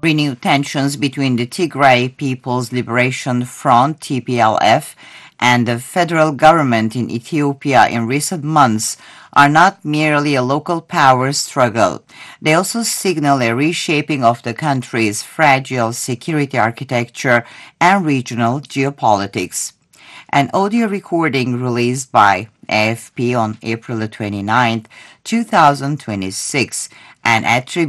Renewed tensions between the Tigray People's Liberation Front (TPLF) and the federal government in Ethiopia in recent months are not merely a local power struggle. They also signal a reshaping of the country's fragile security architecture and regional geopolitics. An audio recording released by AFP on April 29, 2026, and attributed